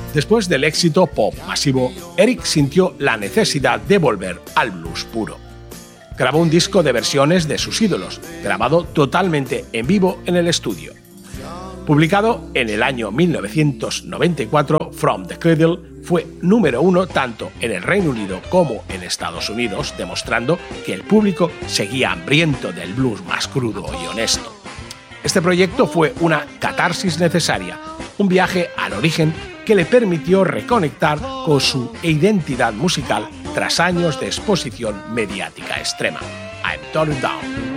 Después del éxito pop masivo, Eric sintió la necesidad de volver al blues puro. Grabó un disco de versiones de sus ídolos, grabado totalmente en vivo en el estudio. Publicado en el año 1994, From the Cradle fue número 1 tanto en el Reino Unido como en Estados Unidos, demostrando que el público seguía hambriento del blues más crudo y honesto. Este proyecto fue una catarsis necesaria, un viaje al origen que le permitió reconectar con su identidad musical tras años de exposición mediática extrema. I'm Turned Down.